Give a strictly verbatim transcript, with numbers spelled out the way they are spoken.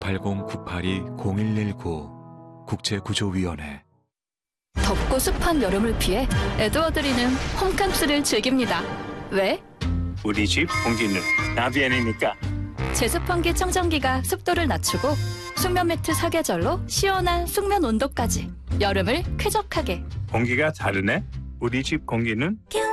팔공구팔이 공일일구 국제구조위원회. 덥고 습한 여름을 피해 에드워드리는 홈캠프를 즐깁니다. 왜? 우리 집 공기는 나비엔이니까. 제습환기 청정기가 습도를 낮추고 숙면 매트 사계절로 시원한 숙면 온도까지 여름을 쾌적하게. 공기가 다르네. 우리 집 공기는